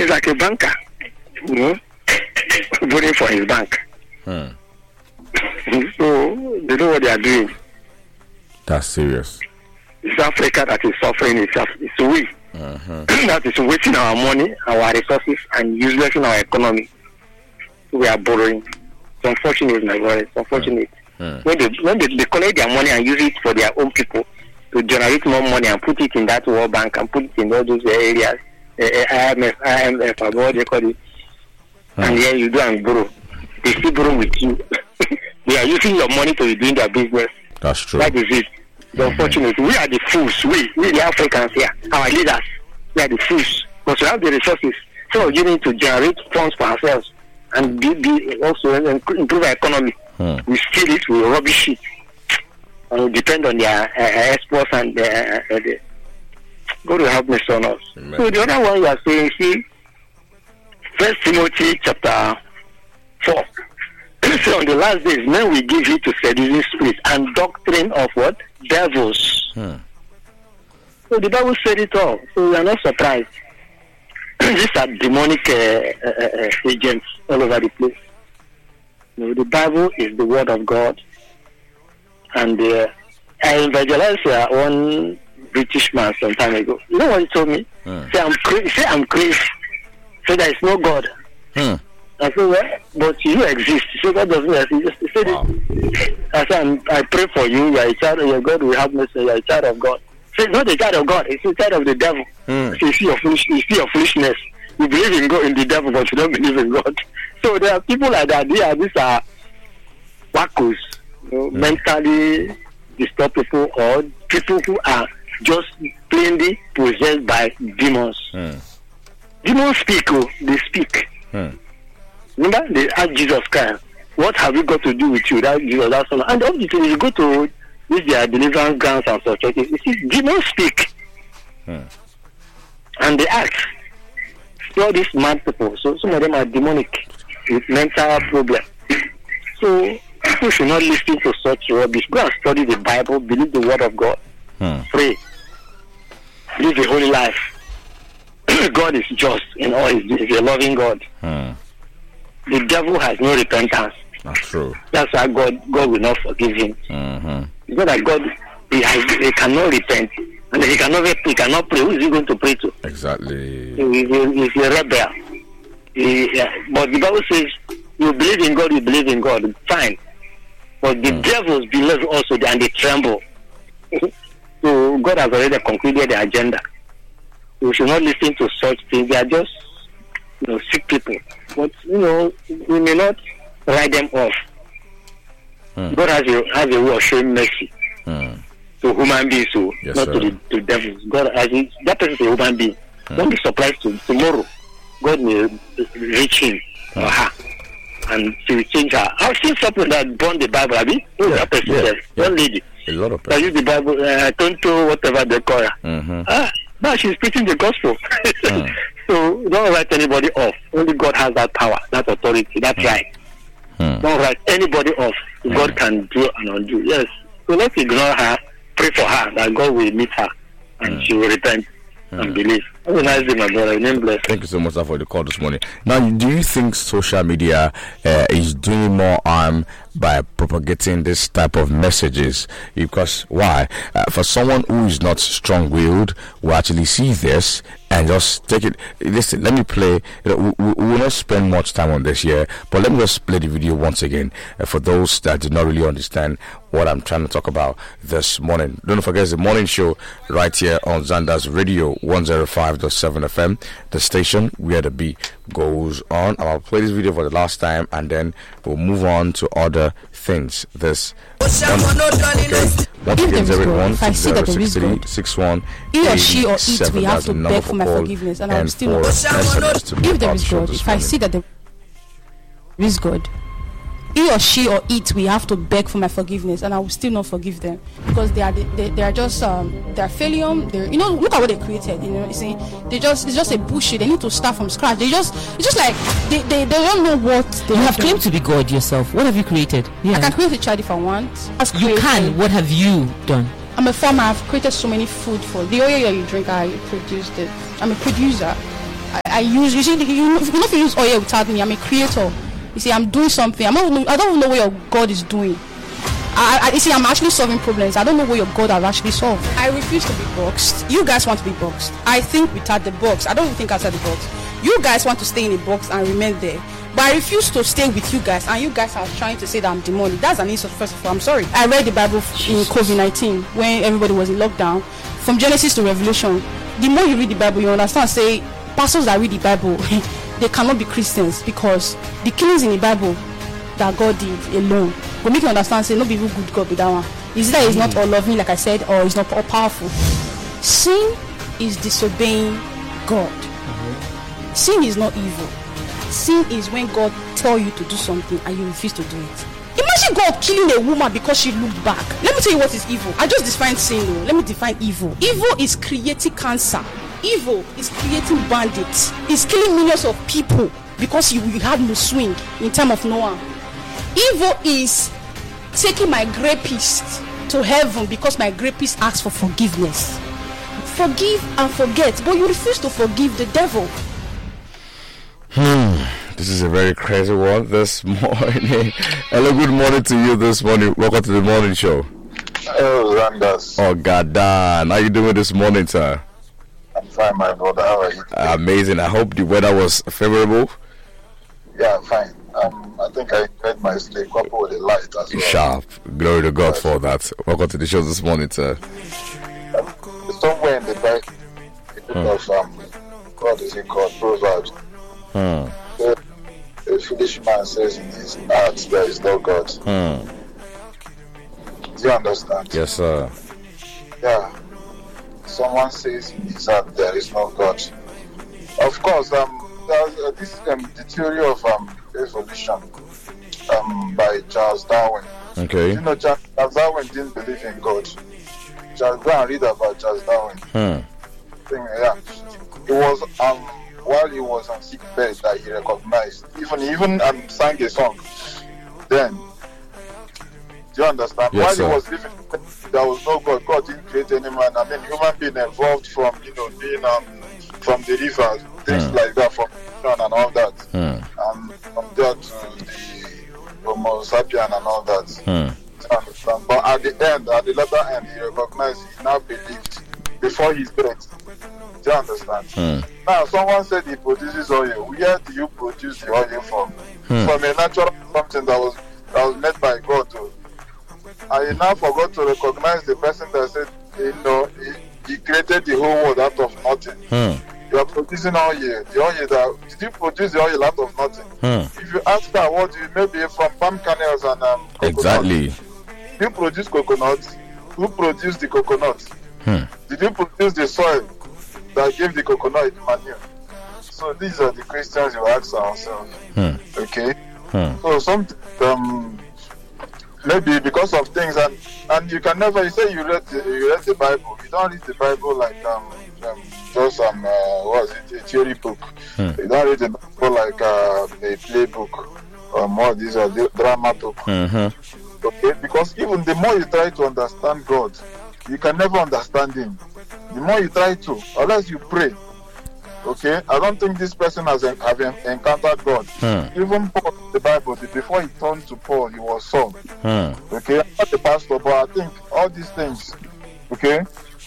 is like a banker, voting for his bank. So they know what they are doing. That's serious. It's Africa that is suffering itself. It's we that is wasting our money, our resources, and uselessing our economy. We are borrowing. It's unfortunate, my brother. It's unfortunate. When they collect their money and use it for their own people to generate more money and put it in that World Bank and put it in all those areas, IMF, what they call it, and then you do and borrow. They still borrow with you. They are using your money to be doing their business. That's true. That is it. It's unfortunate. We are the fools. We the Africans here, our leaders, we are the fools. Because we have the resources. So we need to generate funds for ourselves and also improve our economy. We steal it, we rubbish it, and we depend on their exports and God will help me on us. Amen. So the other one you are saying, see, 1 Timothy chapter 4. So on the last days, men will give you to seducing spirits and doctrine of what? Devils. So the Bible said it all. So we are not surprised. These are demonic agents all over the place. The Bible is the word of God. And I evangelized one British man some time ago. You know what he told me? Say I'm crazy. Say there is no God. I said, well, but you exist. So God doesn't exist. He said, I said, I pray for you. You are a child of your God. Will have mercy. You are a child of God. He said, not a child of God. He's a child of the devil. So you see your foolishness. You believe in God, in the devil, but you don't believe in God. So there are people like that. These are wackos, mentally disturbed people, or people who are just plainly possessed by demons. Demons speak. They speak. Remember, they asked Jesus Christ, what have you got to do with you? That Jesus, that's all. And obviously, you go to these their deliverance grounds and such. You see, demons speak. And they act. All these mad people. So some of them are demonic with mental problems. So people should not listen to such rubbish. Go and study the Bible, believe the word of God. Pray. Live a holy life. God is just in all his deeds. He's a loving God. The devil has no repentance. That's true. That's why God will not forgive him. It's not that God he cannot repent, and he cannot pray. Who is he going to pray to? Exactly. He's a rebel. But the Bible says, you believe in God, fine. But the devils believe also, and they tremble. So God has already concluded the agenda. We should not listen to such things. They are just sick people. But we may not write them off. God has a way of showing mercy to human beings, not to the devils. God has that person is a human being. Don't be surprised tomorrow. God may reach him or her, and she will change her. I've seen something that burned the Bible. That person says, one lady. A lot of people. I use the Bible. Tonto, whatever they call her. Now she's preaching the gospel. So don't write anybody off. Only God has that power, that authority, that right. Don't write anybody off. God can do and undo. Yes. So let's ignore her, pray for her that God will meet her and she will repent and believe. Have a nice day, my brother. Name bless. Thank you so much for the call this morning. Now, do you think social media is doing more harm by propagating this type of messages? Because why? For someone who is not strong-willed, will actually see this and just take it. Listen, let me play. We will not spend much time on this here, but let me just play the video once again for those that did not really understand what I'm trying to talk about this morning. Don't forget, it's the morning show right here on Zanda's Radio 105.7 FM, the station where the beat goes on. I'll play this video for the last time and then we'll move on to other things. This once again, 01606361. He or she or it, we have to beg for my forgiveness, and I'm still not. If there is God, if I see that there is God, he or she or it, we have to beg for my forgiveness, and I will still not forgive them because they are just they're failure. Look at what they created. You see, it's just a bullshit. They need to start from scratch. It's just like they don't know what they have claimed to be God yourself. What have you created? I can create a child if I want. You can. What have you done? I'm a farmer. I've created so many food for the oil you drink. I produced it. I'm a producer. I use. You see, you not use oil without me. I'm a creator. You see, I'm doing something. I don't even know what your God is doing. You see, I'm actually solving problems. I don't know what your God has actually solved. I refuse to be boxed. You guys want to be boxed. I think without the box. I don't even think outside the box. You guys want to stay in a box and remain there. But I refuse to stay with you guys, and you guys are trying to say that I'm demonic. That's an insult, first of all. I'm sorry. I read the Bible in COVID-19 when everybody was in lockdown, from Genesis to Revelation. The more you read the Bible, you understand, say, pastors that read the Bible, they cannot be Christians, because the killings in the Bible that God did alone will make you understand, say, no be good God with that one. Is that he's not all loving, like I said, or he's not all powerful. Sin is disobeying God. Sin is not evil. Sin is when God tell you to do something and you refuse to do it. Imagine God killing a woman because she looked back. Let me tell you what is evil. I just defined sin though. Let me define evil. Evil is creating cancer. Evil is creating bandits. It's killing millions of people because you had no swing in time of Noah. Evil is taking my rapist to heaven because my rapist asked for forgiveness. Forgive and forget, but you refuse to forgive the devil. This is a very crazy one this morning. Hello, good morning to you this morning. Welcome to the morning show. Hello, Randers. Oh, God damn. How you doing this morning, sir? I'm fine, my brother. How are you? Amazing. I hope the weather was favorable. Yeah, fine. I think I had my sleep coupled with the light as well. Sharp. Glory to God for that. Welcome to the show this morning, sir. Somewhere in the back, of what is it called? Proverbs. A foolish man says in his heart there is no God. Do you understand? Yes, sir. Yeah. Someone says in his heart there is no God. Of course, there's this the theory of evolution by Charles Darwin. Okay. You know, Charles Darwin didn't believe in God. Go and read about Charles Darwin. Yeah. It was while he was on sick bed that he recognized. Even sang a song. Then, do you understand? Yes, while sir. He was living, there was no God. God didn't create any man. I mean, human being evolved from being from the rivers, things like that, from and all that, and from there to the Homo sapien and all that. But at the latter end, he recognized, he now believed before his death. Do you understand? Now, someone said he produces oil. Where do you produce the oil from? From a natural something that was made by God. And he now forgot to recognize the person that said, he created the whole world out of nothing. You are producing oil. The oil did you produce the oil out of nothing? If you ask her, what do you, maybe from palm kernels and coconut. Exactly. You produce coconut. Who produced the coconut? Did you produce the soil that gave the coconut manure? So these are the questions you ask ourselves. Okay. So some maybe because of things and you can never. You say you read the Bible. You don't read the Bible like just what is it, a theory book. You don't read the Bible like a playbook or more. These are the drama book. Okay, because even the more you try to understand God, you can never understand Him. The more you try to, unless you pray. Okay, I don't think this person have encountered God. Even Paul, the Bible, before he turned to Paul, he was Saul. Okay, I'm not the pastor, but I think all these things. Okay,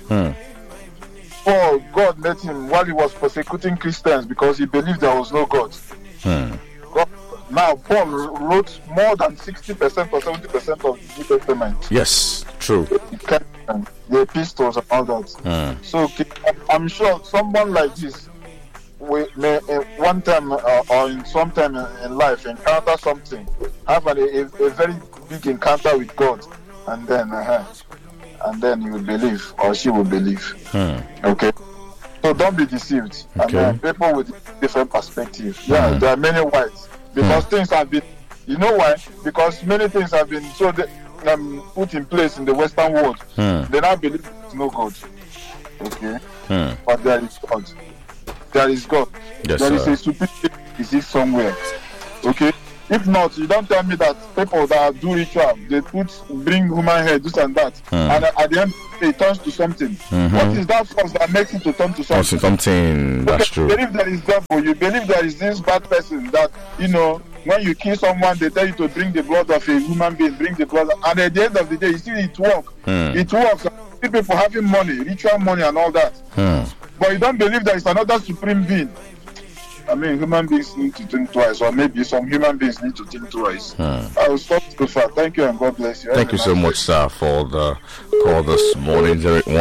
Paul, God met him while he was persecuting Christians because he believed there was no God. God. Now, Paul wrote more than 60% or 70% of the New Testament. Yes, true. The epistles and all that. So I'm sure someone like this may one time or in some time in life encounter something, have a very big encounter with God, and then you will believe or she will believe. Okay. So don't be deceived. Okay. And people with different perspectives. Yeah, there are many whites. Because things have been, you know why? Because many things have been put in place in the Western world. They now believe there is no God. Okay? But there is God. There is God. Yes, there sir. is a stupidity somewhere. Okay? If not, you don't tell me that people that do ritual, they bring human hair, this and that, and at the end it turns to something. What is that force that makes it to turn to something? That's true. You believe there is devil, you believe there is this bad person that, when you kill someone, they tell you to bring the blood of a human being, bring the blood, and at the end of the day, you see it works. It works. People having money, ritual money and all that. But you don't believe there is another supreme being. I mean, human beings need to think twice, or maybe some human beings need to think twice. I will stop so far. Thank you and God bless you. Thank you so much, sir, for the call this morning.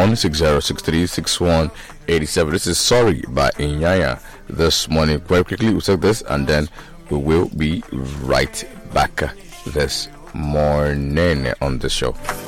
08160636187. This is Sorry by Inyanya this morning. Very quickly, we'll take this and then we will be right back this morning on the show.